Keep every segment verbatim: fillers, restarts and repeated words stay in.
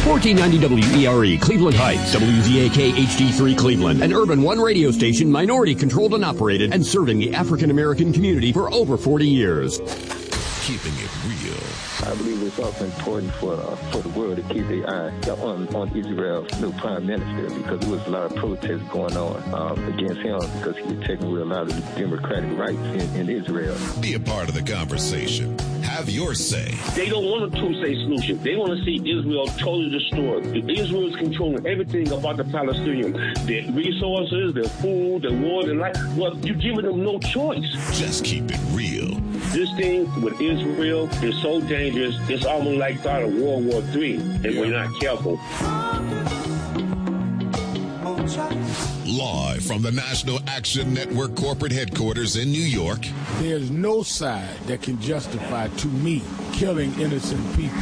fourteen ninety W E R E, Cleveland Heights, W Z A K H D three Cleveland, an Urban One radio station, minority-controlled and operated, and serving the African-American community for over forty years. Keeping it real. I believe it's also important for uh, for the world to keep their eye on, on Israel's new prime minister, because there was a lot of protests going on um, against him because he was taking away a lot of the democratic rights in, in Israel. Be a part of the conversation. Have your say. They don't want a two-state solution. They want to see Israel totally destroyed. Israel is controlling everything about the Palestinians. Their resources, their food, their water, their life. Well, you're giving them no choice. Just keep it real. This thing with Israel is so dangerous, it's almost like start of World War Three, if yeah. we're not careful. Live from the National Action Network corporate headquarters in New York. There's no side that can justify, to me, killing innocent people.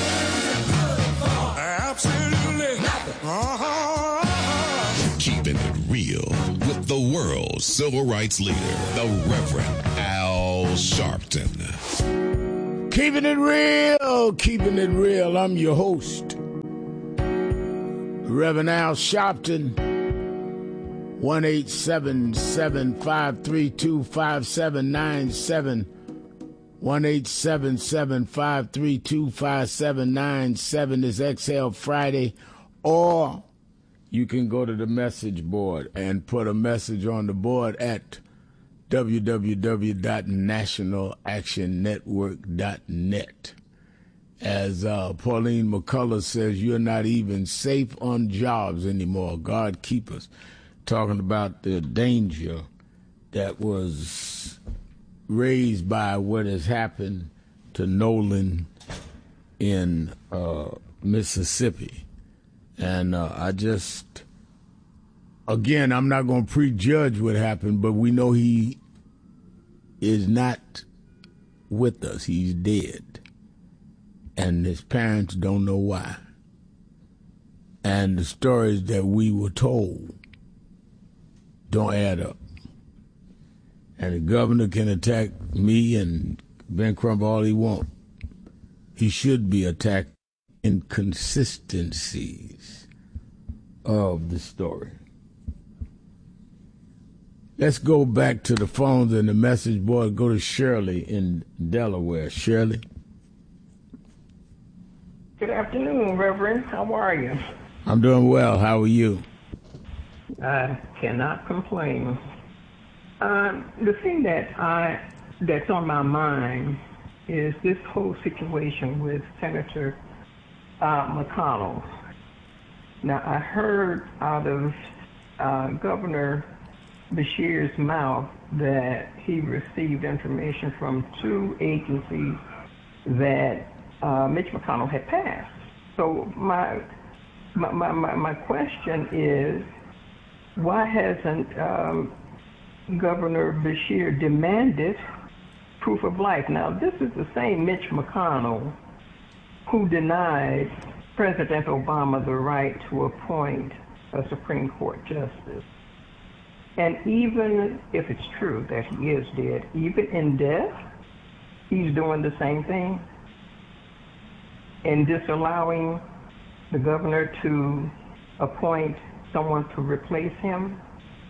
Absolutely. Uh-huh. Keeping it real with the world's civil rights leader, the Reverend Al Sharpton. Keeping it real, keeping it real. I'm your host, Reverend Al Sharpton. one eight seven seven, five three two, five seven nine seven. one eight seven seven, five three two, five seven nine seven is Exhale Friday. Or you can go to the message board and put a message on the board at w w w dot national action network dot net. As uh, Pauline McCullough says, you're not even safe on jobs anymore. God keep us. Talking about the danger that was raised by what has happened to Nolan in uh, Mississippi. And uh, I just, again, I'm not going to prejudge what happened, but we know he is not with us. He's dead. And his parents don't know why. And the stories that we were told don't add up. And the governor can attack me and Ben Crump all he wants. He should be attacked inconsistencies of the story. Let's go back to the phones and the message board. Go to Shirley in Delaware. Shirley? Good afternoon, Reverend. How are you? I'm doing well. How are you? I cannot complain. Uh, the thing that I that's on my mind is this whole situation with Senator uh, McConnell. Now, I heard out of uh, Governor Beshear's mouth that he received information from two agencies that uh, Mitch McConnell had passed. So my my my, my question is, why hasn't um, Governor Beshear demanded proof of life? Now, this is the same Mitch McConnell who denied President Obama the right to appoint a Supreme Court justice. And even if it's true that he is dead, even in death, he's doing the same thing and disallowing the governor to appoint someone to replace him.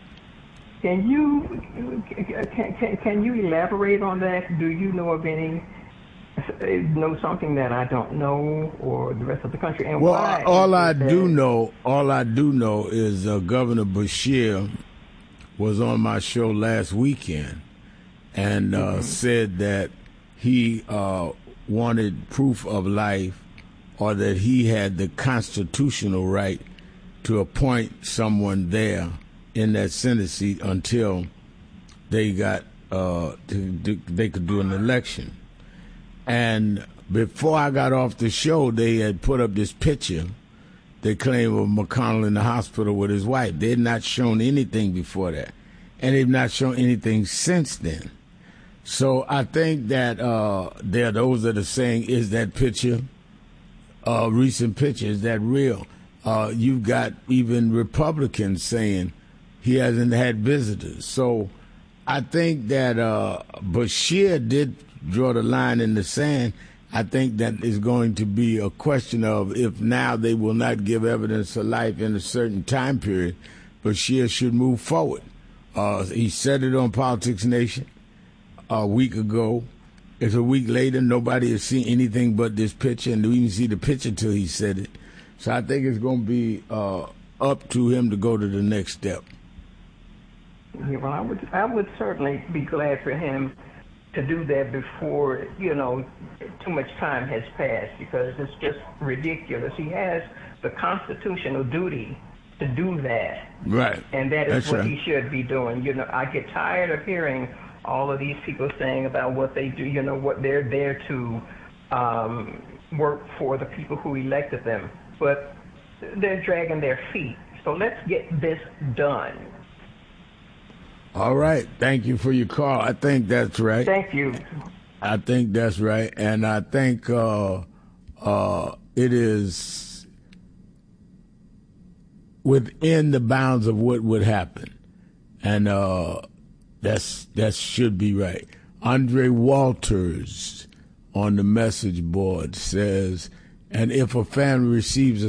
Can you can, can, can you elaborate on that? Do you know of any, know something that I don't know, or the rest of the country? And well, why all I do know, all I do know is uh, Governor Beshear was on my show last weekend and uh, mm-hmm. said that he uh, wanted proof of life, or that he had the constitutional right to appoint someone there in that Senate seat until they got uh, to, to, they could do an election. And before I got off the show, they had put up this picture they claim of McConnell in the hospital with his wife. They had not shown anything before that, and they've not shown anything since then. So I think that uh, there are those that are saying, is that picture, uh, recent picture, is that real? Uh, you've got even Republicans saying he hasn't had visitors. So I think that uh, Beshear did draw the line in the sand, I think that is going to be a question of if now they will not give evidence of life in a certain time period, Bashir should move forward. Uh, he said it on Politics Nation a week ago. It's a week later. Nobody has seen anything but this picture, and didn't even see the picture till he said it. So I think it's going to be uh, up to him to go to the next step. Yeah, well, I would, I would certainly be glad for him to do that before, you know, too much time has passed, because it's just ridiculous. He has the constitutional duty to do that. Right. And that is That's what right. he should be doing. You know, I get tired of hearing all of these people saying about what they do, you know, what they're there to um, work for the people who elected them. But they're dragging their feet. So let's get this done. All right. Thank you for your call. I think that's right. Thank you. I think that's right. And I think uh, uh, it is within the bounds of what would happen. And uh, that's that should be right. Andre Walters on the message board says, and if a family receives a